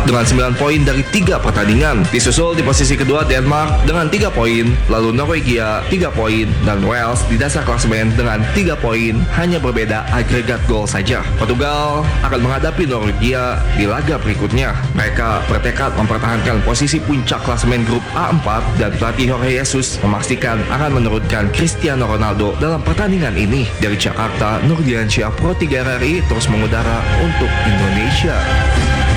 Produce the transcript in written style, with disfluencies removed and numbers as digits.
dengan 9 poin dari 3 pertandingan. Disusul di posisi kedua Denmark dengan 3 poin, lalu Norwegia 3 poin, dan Wales di dasar klasemen dengan 3 poin, hanya berbeda agregat gol saja. Portugal akan menghadapi Norwegia di laga berikutnya. Mereka bertekad mempertahankan posisi puncak klasemen grup A4 dan pelatih Jorge Jesus memastikan akan menurunkan Cristiano Ronaldo dalam pertandingan ini. Dari Jakarta, Nurdiansyah, Pro 3 RRI terus mengudara untuk Indonesia.